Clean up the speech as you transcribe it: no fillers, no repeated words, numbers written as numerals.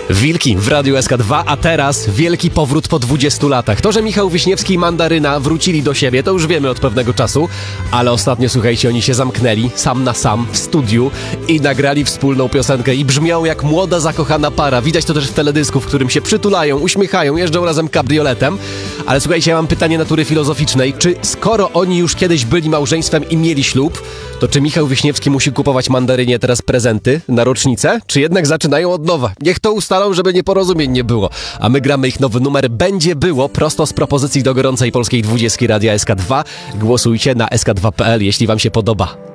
Wilki w Radiu SK2, a teraz wielki powrót po 20 latach. To, że Michał Wiśniewski i Mandaryna wrócili do siebie, to już wiemy od pewnego czasu, ale ostatnio, słuchajcie, oni się zamknęli sam na sam w studiu i nagrali wspólną piosenkę i brzmią jak młoda, zakochana para. Widać to też w teledysku, w którym się przytulają, uśmiechają, jeżdżą razem kabrioletem. Ale słuchajcie, ja mam pytanie natury filozoficznej. Czy skoro oni już kiedyś byli małżeństwem i mieli ślub, to czy Michał Wiśniewski musi kupować Mandarynie teraz prezenty na rocznicę? Czy jednak zaczynają od nowa? Niech to ustalą, żeby nieporozumień nie było. A my gramy ich nowy numer Będzie Było prosto z propozycji do gorącej polskiej 20 Radia SK2. Głosujcie na sk2.pl, jeśli wam się podoba.